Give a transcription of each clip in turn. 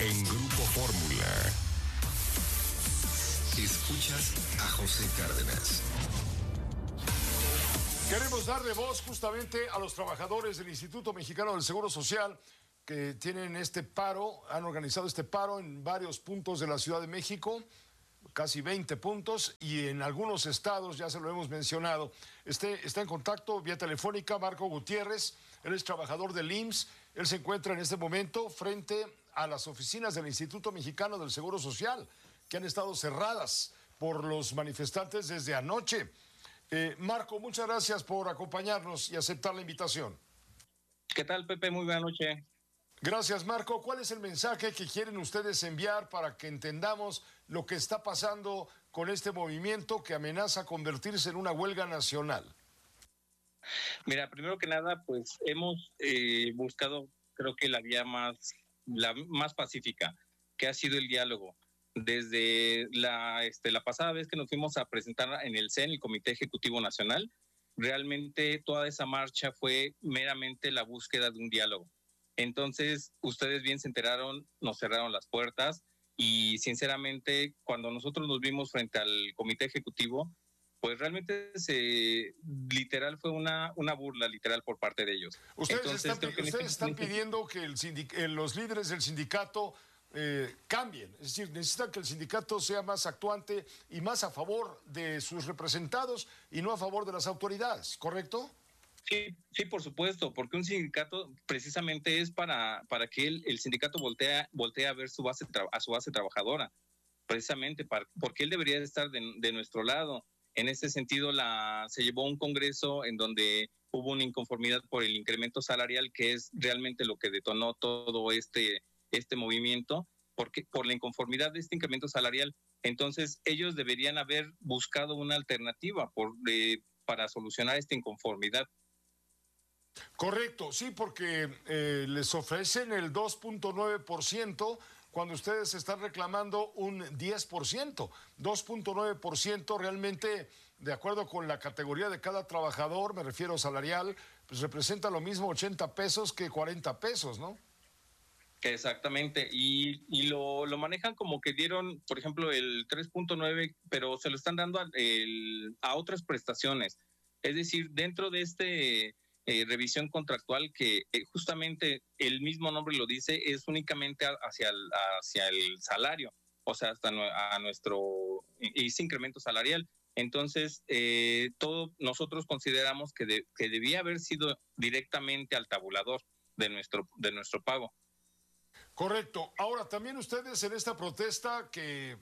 En Grupo Fórmula. Escuchas a José Cárdenas. Queremos darle voz justamente a los trabajadores del Instituto Mexicano del Seguro Social que tienen este paro, han organizado este paro en varios puntos de la Ciudad de México, casi 20 puntos, y en algunos estados, ya se lo hemos mencionado. Está en contacto vía telefónica Marco Gutiérrez, él es trabajador del IMSS, él se encuentra en este momento frente a las oficinas del Instituto Mexicano del Seguro Social, que han estado cerradas por los manifestantes desde anoche. Marco, muchas gracias por acompañarnos y aceptar la invitación. ¿Qué tal, Pepe? Muy buena noche. Gracias, Marco. ¿Cuál es el mensaje que quieren ustedes enviar para que entendamos lo que está pasando con este movimiento que amenaza convertirse en una huelga nacional? Mira, primero que nada, pues hemos buscado, creo que la vía más pacífica, que ha sido el diálogo. Desde la pasada vez que nos fuimos a presentar en el CEN, el Comité Ejecutivo Nacional, realmente toda esa marcha fue meramente la búsqueda de un diálogo. Entonces, ustedes bien se enteraron, nos cerraron las puertas y sinceramente, cuando nosotros nos vimos frente al Comité Ejecutivo, pues realmente literal fue una burla literal por parte de ellos. Ustedes están pidiendo que los líderes del sindicato cambien, es decir, necesitan que el sindicato sea más actuante y más a favor de sus representados y no a favor de las autoridades, ¿correcto? Sí, por supuesto, porque un sindicato precisamente es para que el sindicato voltea a ver a su base trabajadora, precisamente porque él debería estar de nuestro lado. En ese sentido, se llevó un congreso en donde hubo una inconformidad por el incremento salarial, que es realmente lo que detonó todo este movimiento, porque por la inconformidad de este incremento salarial. Entonces, ellos deberían haber buscado una alternativa para solucionar esta inconformidad. Correcto, sí, porque les ofrecen el 2.9% cuando ustedes están reclamando un 10%. 2.9% realmente, de acuerdo con la categoría de cada trabajador, me refiero salarial, pues representa lo mismo 80 pesos que 40 pesos, ¿no? Exactamente, y lo manejan como que dieron, por ejemplo, el 3.9, pero se lo están dando a otras prestaciones. Es decir, dentro de revisión contractual que justamente el mismo nombre lo dice, es únicamente hacia el salario, o sea, hasta a nuestro ese incremento salarial. Entonces, nosotros consideramos que debía haber sido directamente al tabulador de nuestro pago. Correcto. Ahora, también ustedes en esta protesta que,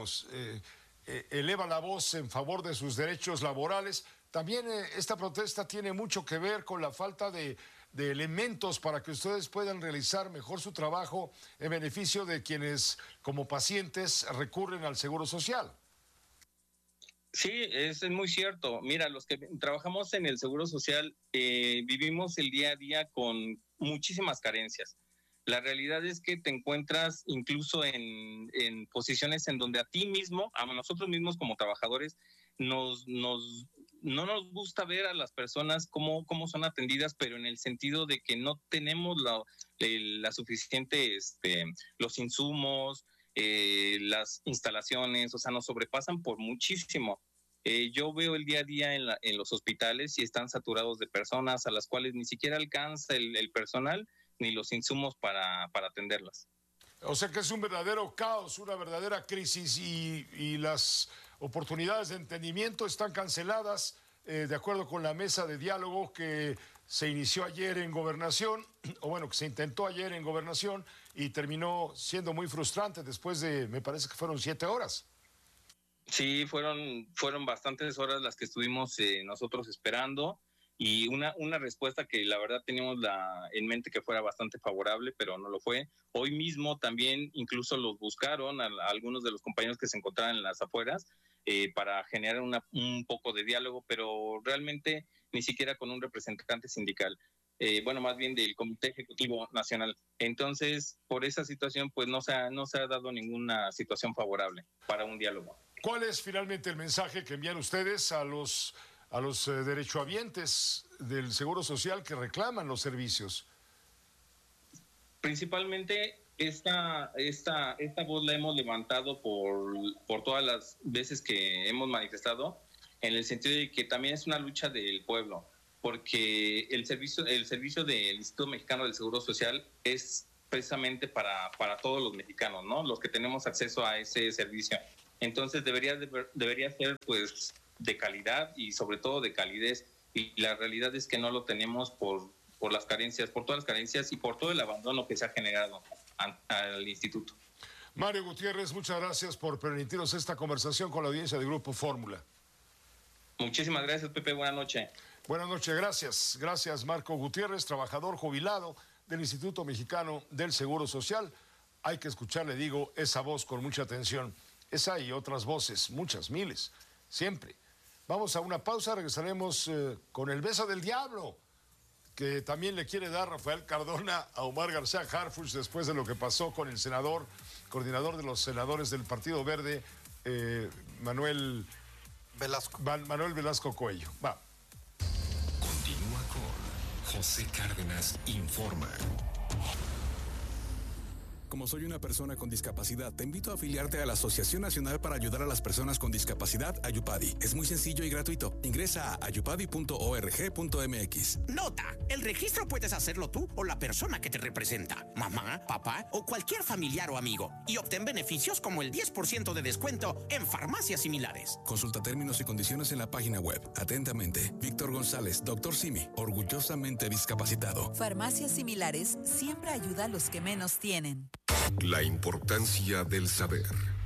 eleva la voz en favor de sus derechos laborales, también esta protesta tiene mucho que ver con la falta de elementos para que ustedes puedan realizar mejor su trabajo en beneficio de quienes, como pacientes, recurren al Seguro Social. Sí, es muy cierto. Mira, los que trabajamos en el Seguro Social vivimos el día a día con muchísimas carencias. La realidad es que te encuentras incluso en posiciones en donde a nosotros mismos como trabajadores, no nos gusta ver a las personas cómo son atendidas, pero en el sentido de que no tenemos la suficiente, los insumos, las instalaciones, o sea, nos sobrepasan por muchísimo. Yo veo el día a día en los hospitales y están saturados de personas a las cuales ni siquiera alcanza el personal ni los insumos para atenderlas. O sea que es un verdadero caos, una verdadera crisis y las oportunidades de entendimiento están canceladas de acuerdo con la mesa de diálogo que se inició ayer en Gobernación, o bueno, que se intentó ayer en Gobernación y terminó siendo muy frustrante después de, me parece que fueron 7 horas. Sí, fueron bastantes horas las que estuvimos nosotros esperando. Y una respuesta que la verdad teníamos en mente que fuera bastante favorable, pero no lo fue. Hoy mismo también incluso los buscaron a algunos de los compañeros que se encontraban en las afueras para generar un poco de diálogo, pero realmente ni siquiera con un representante sindical. Más bien del Comité Ejecutivo Nacional. Entonces, por esa situación, pues no se ha dado ninguna situación favorable para un diálogo. ¿Cuál es finalmente el mensaje que envían ustedes a los derechohabientes del Seguro Social que reclaman los servicios? Principalmente esta voz la hemos levantado por todas las veces que hemos manifestado, en el sentido de que también es una lucha del pueblo, porque el servicio del Instituto Mexicano del Seguro Social es precisamente para todos los mexicanos, ¿no? Los que tenemos acceso a ese servicio. Entonces debería ser pues de calidad y sobre todo de calidez, y la realidad es que no lo tenemos por las carencias, por todas las carencias y por todo el abandono que se ha generado al instituto. Mario Gutiérrez, muchas gracias por permitirnos esta conversación con la audiencia de Grupo Fórmula. Muchísimas gracias, Pepe, buenas noches. Buenas noches, gracias. Gracias, Marco Gutiérrez, trabajador jubilado del Instituto Mexicano del Seguro Social. Hay que escuchar, le digo, esa voz con mucha atención. Esa y otras voces, muchas, miles, siempre. Vamos a una pausa, regresaremos con el beso del diablo, que también le quiere dar Rafael Cardona a Omar García Harfuch después de lo que pasó con el senador, coordinador de los senadores del Partido Verde, Manuel Velasco Coello. Va. Continúa con José Cárdenas Informa. Como soy una persona con discapacidad, te invito a afiliarte a la Asociación Nacional para Ayudar a las Personas con Discapacidad, Ayupadi. Es muy sencillo y gratuito. Ingresa a ayupadi.org.mx. Nota: el registro puedes hacerlo tú o la persona que te representa, mamá, papá o cualquier familiar o amigo, y obtén beneficios como el 10% de descuento en farmacias similares. Consulta términos y condiciones en la página web. Atentamente, Víctor González, Dr. Simi, orgullosamente discapacitado. Farmacias similares siempre ayuda a los que menos tienen. La importancia del saber.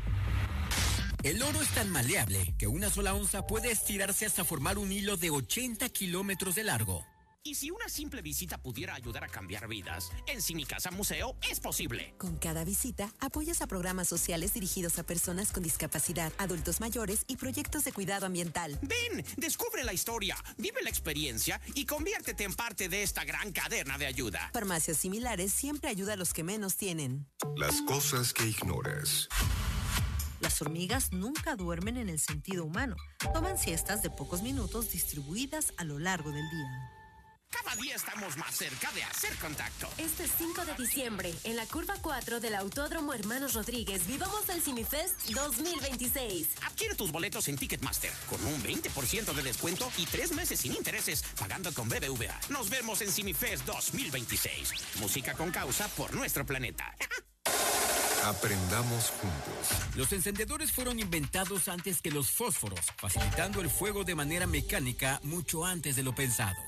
El oro es tan maleable que una sola onza puede estirarse hasta formar un hilo de 80 kilómetros de largo. Y si una simple visita pudiera ayudar a cambiar vidas, en Cinicasa Museo es posible. Con cada visita, apoyas a programas sociales dirigidos a personas con discapacidad, adultos mayores y proyectos de cuidado ambiental. Ven, descubre la historia, vive la experiencia y conviértete en parte de esta gran cadena de ayuda. Farmacias similares siempre ayuda a los que menos tienen. Las cosas que ignoras. Las hormigas nunca duermen en el sentido humano. Toman siestas de pocos minutos distribuidas a lo largo del día. Cada día estamos más cerca de hacer contacto. Este 5 de diciembre, en la curva 4 del Autódromo Hermanos Rodríguez, vivamos el CineFest 2026. Adquiere tus boletos en Ticketmaster con un 20% de descuento y 3 meses sin intereses pagando con BBVA. Nos vemos en CineFest 2026. Música con causa por nuestro planeta. Aprendamos juntos. Los encendedores fueron inventados antes que los fósforos, facilitando el fuego de manera mecánica mucho antes de lo pensado.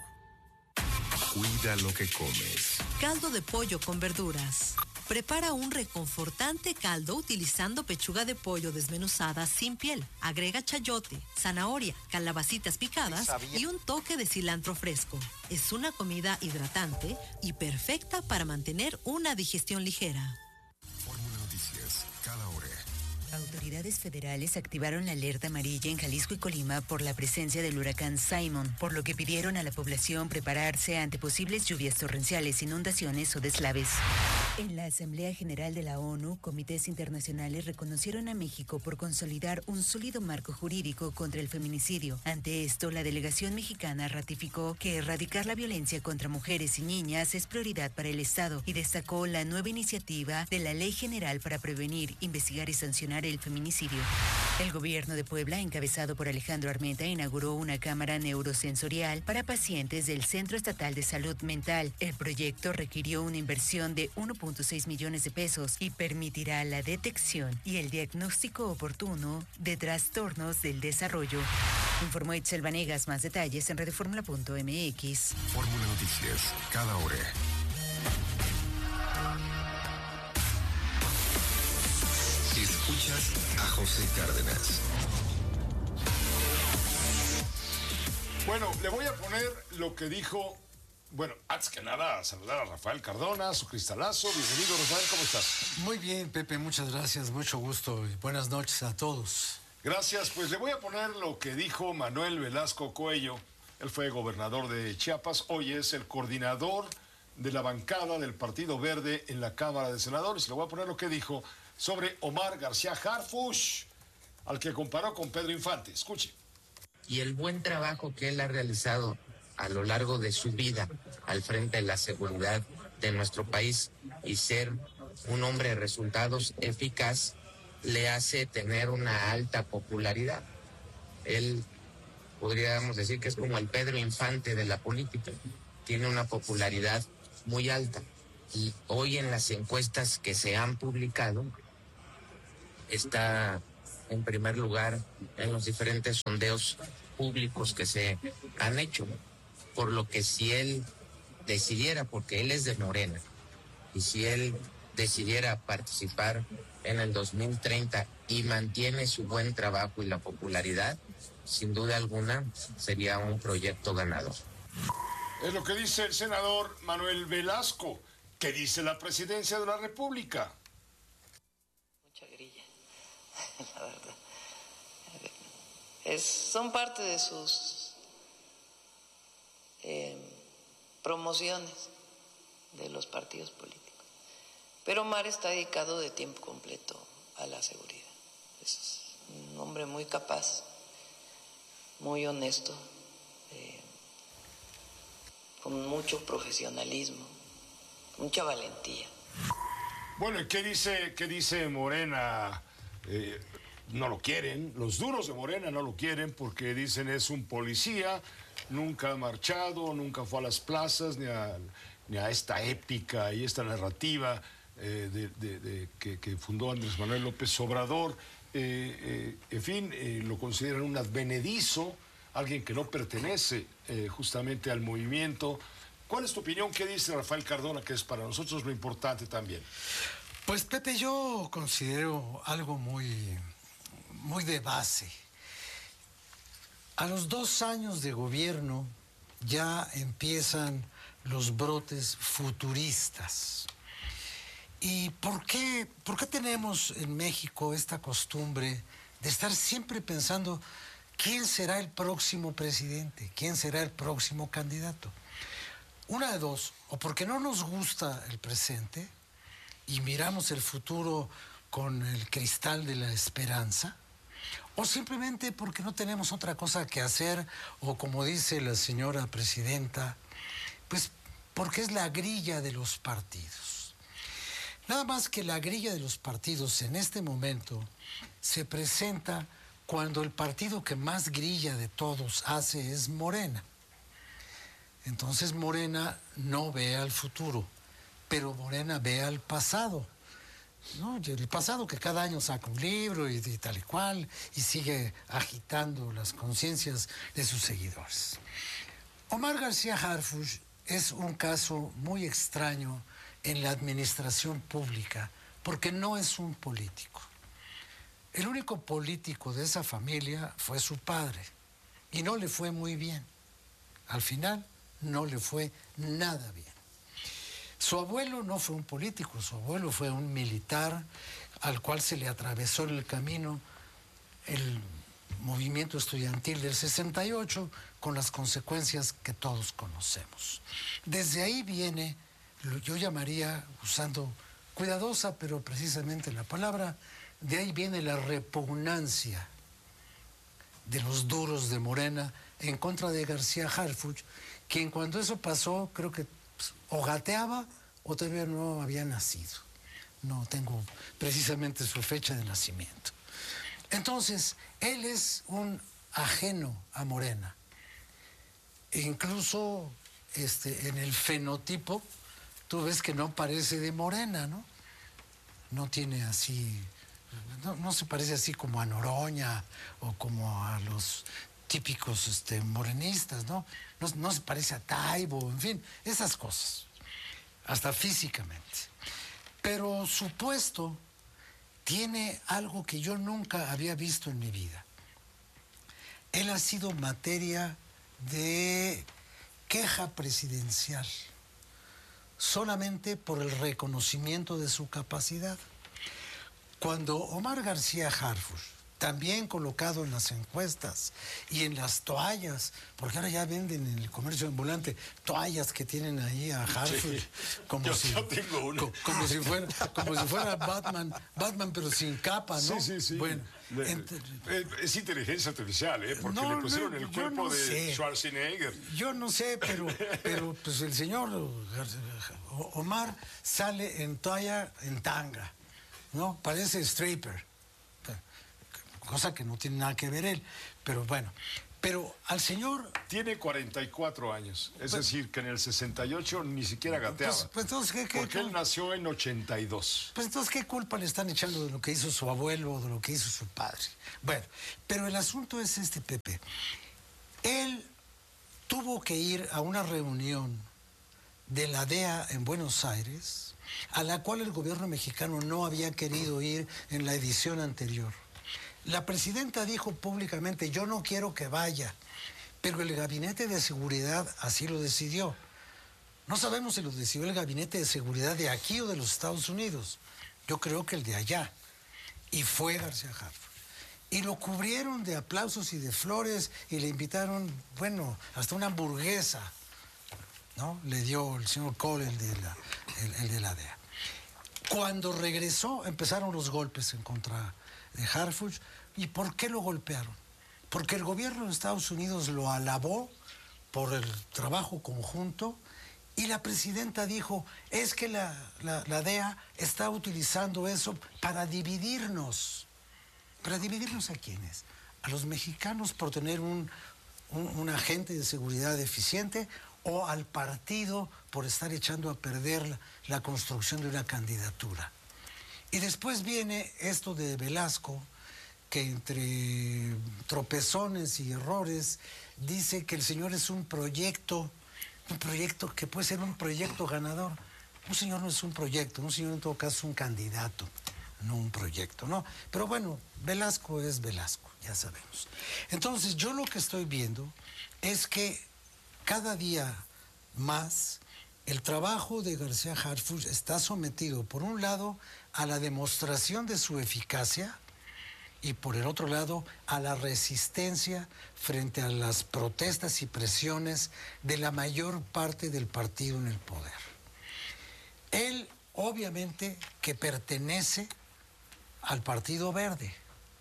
Cuida lo que comes. Caldo de pollo con verduras. Prepara un reconfortante caldo utilizando pechuga de pollo desmenuzada sin piel. Agrega chayote, zanahoria, calabacitas picadas y un toque de cilantro fresco. Es una comida hidratante y perfecta para mantener una digestión ligera. Fórmula Noticias, cada hora. Autoridades federales activaron la alerta amarilla en Jalisco y Colima por la presencia del huracán Simon, por lo que pidieron a la población prepararse ante posibles lluvias torrenciales, inundaciones o deslaves. En la Asamblea General de la ONU, comités internacionales reconocieron a México por consolidar un sólido marco jurídico contra el feminicidio. Ante esto, la delegación mexicana ratificó que erradicar la violencia contra mujeres y niñas es prioridad para el Estado y destacó la nueva iniciativa de la Ley General para prevenir, investigar y sancionar el feminicidio. El gobierno de Puebla, encabezado por Alejandro Armenta, inauguró una cámara neurosensorial para pacientes del Centro Estatal de Salud Mental. El proyecto requirió una inversión de 1.6 millones de pesos y permitirá la detección y el diagnóstico oportuno de trastornos del desarrollo. Informó Itzel Vanegas. Más detalles en redefórmula.mx. Fórmula Noticias, cada hora. Escuchas a José Cárdenas. Bueno, le voy a poner lo que dijo. Bueno, antes que nada, saludar a Rafael Cardona, su cristalazo. Bienvenido, Rafael, ¿cómo estás? Muy bien, Pepe, muchas gracias, mucho gusto y buenas noches a todos. Gracias, pues le voy a poner lo que dijo Manuel Velasco Coello. Él fue gobernador de Chiapas, hoy es el coordinador de la bancada del Partido Verde en la Cámara de Senadores. Le voy a poner lo que dijo sobre Omar García Harfuch, al que comparó con Pedro Infante. Escuche. Y el buen trabajo que él ha realizado a lo largo de su vida al frente de la seguridad de nuestro país y ser un hombre de resultados eficaz le hace tener una alta popularidad. Él, podríamos decir que es como el Pedro Infante de la política, tiene una popularidad muy alta. Y hoy en las encuestas que se han publicado, está en primer lugar en los diferentes sondeos públicos que se han hecho. Por lo que si él decidiera, porque él es de Morena, y si él decidiera participar en el 2030 y mantiene su buen trabajo y la popularidad, sin duda alguna sería un proyecto ganador. Es lo que dice el senador Manuel Velasco. ¿Qué dice la presidencia de la República? Mucha grilla, la verdad. Son parte de sus promociones de los partidos políticos. Pero Omar está dedicado de tiempo completo a la seguridad. Es un hombre muy capaz, muy honesto, con mucho profesionalismo, mucha valentía. Bueno, ¿y qué dice Morena? No lo quieren, los duros de Morena no lo quieren porque dicen es un policía, nunca ha marchado, nunca fue a las plazas, ni a esta épica y esta narrativa que fundó Andrés Manuel López Obrador. En fin, lo consideran un advenedizo, alguien que no pertenece justamente al movimiento. ¿Cuál es tu opinión? ¿Qué dice Rafael Cardona, que es para nosotros lo importante también? Pues Pepe, yo considero algo muy de base. A los 2 años de gobierno ya empiezan los brotes futuristas. ¿Y por qué tenemos en México esta costumbre de estar siempre pensando quién será el próximo presidente, quién será el próximo candidato? Una de dos, o porque no nos gusta el presente y miramos el futuro con el cristal de la esperanza, o simplemente porque no tenemos otra cosa que hacer, o como dice la señora presidenta, pues porque es la grilla de los partidos. Nada más que la grilla de los partidos en este momento se presenta cuando el partido que más grilla de todos hace es Morena. Entonces Morena no ve al futuro, pero Morena ve al pasado, ¿no? El pasado que cada año saca un libro y tal y cual, y sigue agitando las conciencias de sus seguidores. Omar García Harfuch es un caso muy extraño en la administración pública, porque no es un político. El único político de esa familia fue su padre, y no le fue muy bien. Al final, no le fue nada bien. Su abuelo no fue un político, su abuelo fue un militar al cual se le atravesó en el camino el movimiento estudiantil del 68 con las consecuencias que todos conocemos. Desde ahí viene, yo llamaría, usando cuidadosa pero precisamente la palabra, de ahí viene la repugnancia de los duros de Morena en contra de García Harfuch, quien cuando eso pasó creo que o gateaba o todavía no había nacido. No tengo precisamente su fecha de nacimiento. Entonces, él es un ajeno a Morena. E incluso en el fenotipo, tú ves que no parece de Morena, ¿no? No tiene así, no se parece así como a Noroña o como a los típicos morenistas, ¿no? No se parece a Taibo, en fin, esas cosas, hasta físicamente. Pero su puesto tiene algo que yo nunca había visto en mi vida. Él ha sido materia de queja presidencial, solamente por el reconocimiento de su capacidad. Cuando Omar García Harfuch también colocado en las encuestas y en las toallas, porque ahora ya venden en el comercio ambulante toallas que tienen ahí a Harfuch, Sí. como Yo tengo una. Como si fuera Batman pero sin capa, ¿no? Sí. Bueno, es inteligencia artificial, porque le pusieron el cuerpo de Schwarzenegger. Yo no sé, pero pues el señor Omar sale en toalla, en tanga, ¿no? Parece stripper. Cosa que no tiene nada que ver él, pero bueno. Pero al señor... Tiene 44 años, es decir, que en el 68 ni siquiera gateaba. Pues entonces, porque él nació en 82. Pues entonces, ¿qué culpa le están echando de lo que hizo su abuelo o de lo que hizo su padre? Bueno, pero el asunto es este, Pepe. Él tuvo que ir a una reunión de la DEA en Buenos Aires, a la cual el gobierno mexicano no había querido ir en la edición anterior. La presidenta dijo públicamente, yo no quiero que vaya, pero el gabinete de seguridad así lo decidió. No sabemos si lo decidió el gabinete de seguridad de aquí o de los Estados Unidos. Yo creo que el de allá. Y fue García Harfuch. Y lo cubrieron de aplausos y de flores y le invitaron, bueno, hasta una hamburguesa, ¿no? Le dio el señor Cole, el de la DEA. Cuando regresó, empezaron los golpes en contra de Harfuch. ¿Y por qué lo golpearon? Porque el gobierno de Estados Unidos lo alabó por el trabajo conjunto y la presidenta dijo, es que la DEA está utilizando eso para dividirnos. ¿Para dividirnos a quiénes? A los mexicanos por tener un agente de seguridad eficiente o al partido por estar echando a perder la construcción de una candidatura. Y después viene esto de Velasco, que entre tropezones y errores dice que el señor es un proyecto que puede ser un proyecto ganador. Un señor no es un proyecto, un señor en todo caso es un candidato, no un proyecto, ¿no? Pero bueno, Velasco es Velasco, ya sabemos. Entonces yo lo que estoy viendo es que cada día más el trabajo de García Harfuch está sometido, por un lado, a la demostración de su eficacia y por el otro lado a la resistencia frente a las protestas y presiones de la mayor parte del partido en el poder. Él, obviamente, que pertenece al Partido Verde,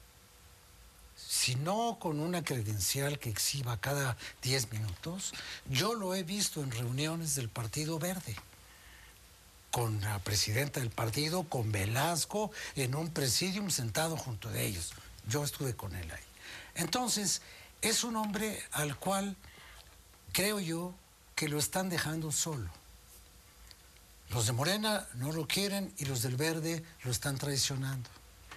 si no con una credencial que exhiba cada 10 minutos, yo lo he visto en reuniones del Partido Verde, con la presidenta del partido, con Velasco, en un presidium sentado junto de ellos. Yo estuve con él ahí. Entonces, es un hombre al cual creo yo que lo están dejando solo. Los de Morena no lo quieren y los del Verde lo están traicionando.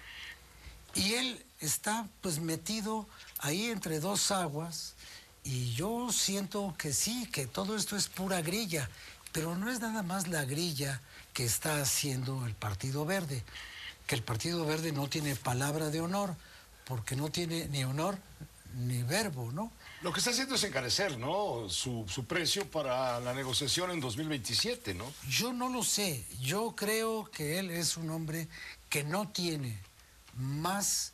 Y él está pues metido ahí entre dos aguas y yo siento que sí, que todo esto es pura grilla. Pero no es nada más la grilla que está haciendo el Partido Verde, que el Partido Verde no tiene palabra de honor, porque no tiene ni honor ni verbo, ¿no? Lo que está haciendo es encarecer, ¿no? Su precio para la negociación en 2027, ¿no? Yo no lo sé. Yo creo que él es un hombre que no tiene más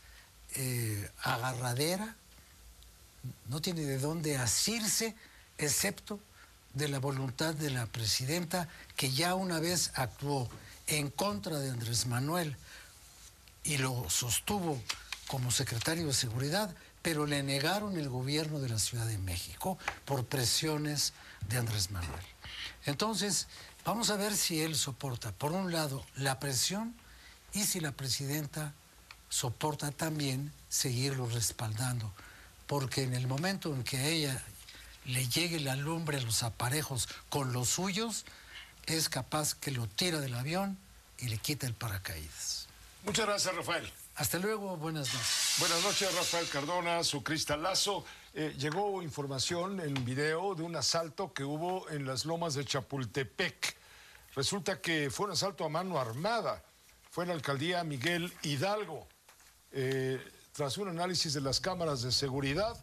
agarradera, no tiene de dónde asirse, excepto de la voluntad de la presidenta, que ya una vez actuó en contra de Andrés Manuel y lo sostuvo como secretario de Seguridad, pero le negaron el gobierno de la Ciudad de México por presiones de Andrés Manuel. Entonces, vamos a ver si él soporta, por un lado, la presión y si la presidenta soporta también seguirlo respaldando, porque en el momento en que ella le llegue la lumbre a los aparejos con los suyos, es capaz que lo tira del avión y le quita el paracaídas. Muchas gracias, Rafael. Hasta luego, buenas noches. Buenas noches, Rafael Cardona, su cristalazo. Llegó información en video de un asalto que hubo en las lomas de Chapultepec. Resulta que fue un asalto a mano armada. Fue en la alcaldía Miguel Hidalgo. Tras un análisis de las cámaras de seguridad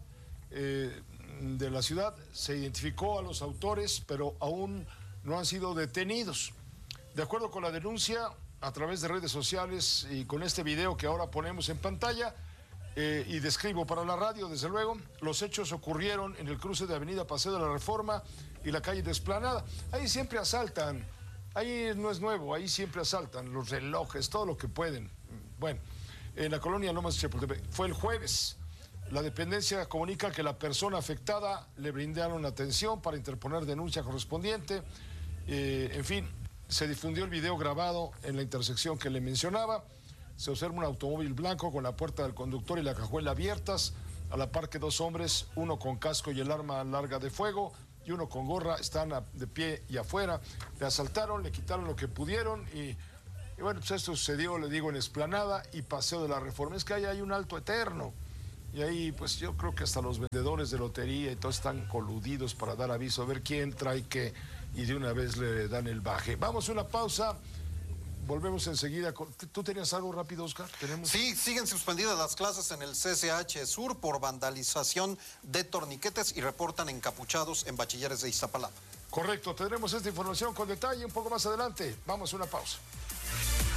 de la ciudad, se identificó a los autores, pero aún no han sido detenidos. De acuerdo con la denuncia, a través de redes sociales y con este video que ahora ponemos en pantalla, Y describo para la radio, desde luego, los hechos ocurrieron en el cruce de Avenida Paseo de la Reforma y la calle de Esplanada. Ahí siempre asaltan, ahí no es nuevo, ahí siempre asaltan los relojes, todo lo que pueden. Bueno, en la colonia Lomas de Chapultepec. Fue el jueves. La dependencia comunica que la persona afectada le brindaron atención para interponer denuncia correspondiente. En fin, se difundió el video grabado en la intersección que le mencionaba. Se observa un automóvil blanco con la puerta del conductor y la cajuela abiertas. A la par que dos hombres, uno con casco y el arma larga de fuego y uno con gorra, están de pie y afuera. Le asaltaron, le quitaron lo que pudieron y bueno, pues esto sucedió, le digo, en Esplanada y Paseo de la Reforma. Es que ahí hay un alto eterno. Y ahí, pues yo creo que hasta los vendedores de lotería y todos están coludidos para dar aviso, a ver quién trae qué, y de una vez le dan el baje. Vamos a una pausa. Volvemos enseguida. ¿Tú tenías algo rápido, Oscar? Sí, siguen suspendidas las clases en el CCH Sur por vandalización de torniquetes y reportan encapuchados en bachilleres de Iztapalapa. Correcto, tendremos esta información con detalle un poco más adelante. Vamos a una pausa.